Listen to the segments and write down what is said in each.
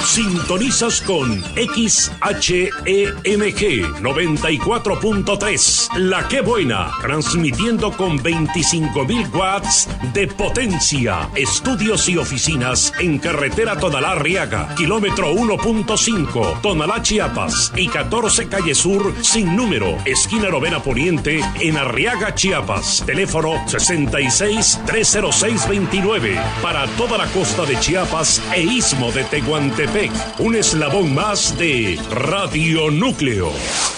Sintonizas con XHEMG 94.3, La Que Buena, transmitiendo con 25.000 watts de potencia. Estudios y oficinas en carretera Tonalá-Arriaga, kilómetro 1.5, Tonalá, Chiapas, y 14 Calle Sur, sin número, esquina Novena Poniente, en Arriaga, Chiapas. Teléfono 66-306-29, para toda la costa de Chiapas e Istmo de Tehuantepec. Un eslabón más de Radio Núcleo.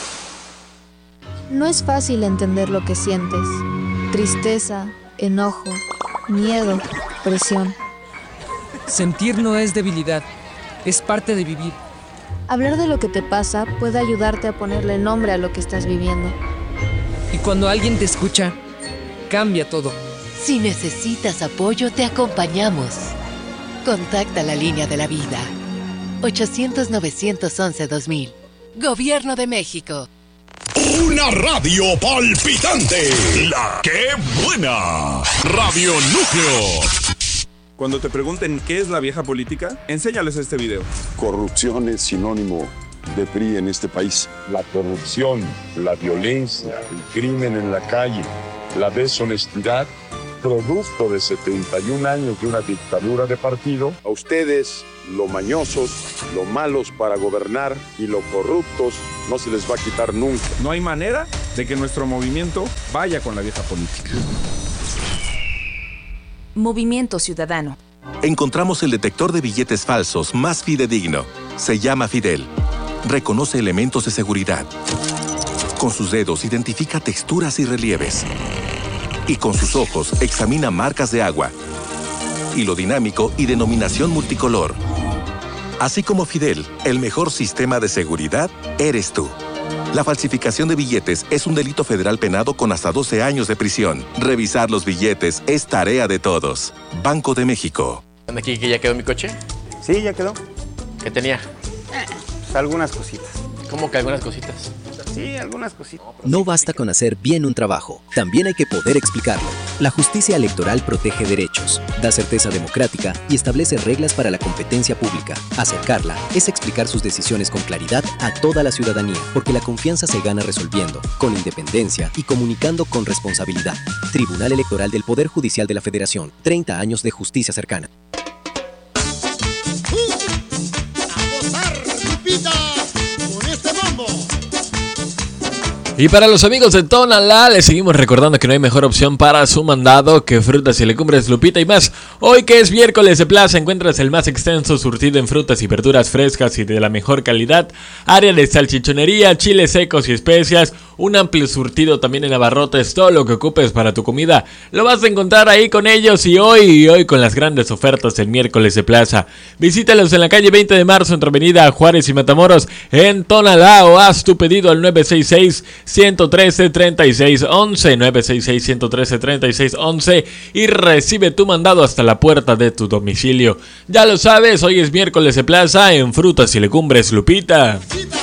No es fácil entender lo que sientes. Tristeza, enojo, miedo, presión. Sentir no es debilidad, es parte de vivir. Hablar de lo que te pasa puede ayudarte a ponerle nombre a lo que estás viviendo. Y cuando alguien te escucha, cambia todo. Si necesitas apoyo, te acompañamos. Contacta la línea de la vida. 800-911-2000. Gobierno de México. Una radio palpitante. La Que Buena. Radio Núcleo. Cuando te pregunten qué es la vieja política, enséñales este video. Corrupción es sinónimo de PRI en este país. La corrupción, la violencia, el crimen en la calle, la deshonestidad, producto de 71 años de una dictadura de partido. A ustedes, lo mañosos, lo malos para gobernar y lo corruptos, no se les va a quitar nunca. No hay manera de que nuestro movimiento vaya con la vieja política. Movimiento Ciudadano. Encontramos el detector de billetes falsos más fidedigno. Se llama Fidel. Reconoce elementos de seguridad. Con sus dedos identifica texturas y relieves. Y con sus ojos examina marcas de agua, hilo dinámico y denominación multicolor. Así como Fidel, el mejor sistema de seguridad eres tú. La falsificación de billetes es un delito federal penado con hasta 12 años de prisión. Revisar los billetes es tarea de todos. Banco de México. ¿Aquí que ya quedó mi coche? Sí, ya quedó. ¿Qué tenía? Pues algunas cositas. ¿Cómo que algunas cositas? Sí, algunas cositas. No basta con hacer bien un trabajo, también hay que poder explicarlo. La justicia electoral protege derechos, da certeza democrática y establece reglas para la competencia pública. Acercarla es explicar sus decisiones con claridad a toda la ciudadanía, porque la confianza se gana resolviendo, con independencia y comunicando con responsabilidad. Tribunal Electoral del Poder Judicial de la Federación, 30 años de justicia cercana. Y para los amigos de Tonalá, les seguimos recordando que no hay mejor opción para su mandado que frutas y legumbres Lupita y más. Hoy que es miércoles de plaza, encuentras el más extenso surtido en frutas y verduras frescas y de la mejor calidad, área de salchichonería, chiles secos y especias, un amplio surtido también en abarrotes, todo lo que ocupes para tu comida lo vas a encontrar ahí con ellos. Y hoy con las grandes ofertas del miércoles de plaza. Visítalos en la calle 20 de marzo entre Avenida Juárez y Matamoros en Tonalá, o haz tu pedido al 966-113-3611, 966-113-3611 y recibe tu mandado hasta la puerta de tu domicilio. Ya lo sabes, hoy es miércoles de plaza en frutas y legumbres Lupita.